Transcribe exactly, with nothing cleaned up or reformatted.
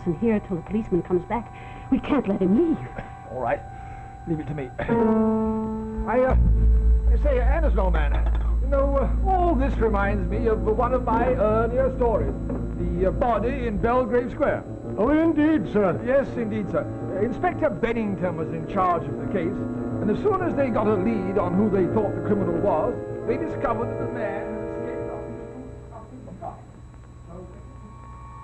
Dawson here till the policeman comes back. We can't let him leave. All right. Leave it to me. I, uh, I say, Anderson, old man, you know, uh, all this reminds me of one of my earlier stories. The uh, body in Belgrave Square. Oh, indeed, sir. Yes, indeed, sir. Uh, Inspector Bennington was in charge of the case, and as soon as they got a lead on who they thought the criminal was, they discovered that the man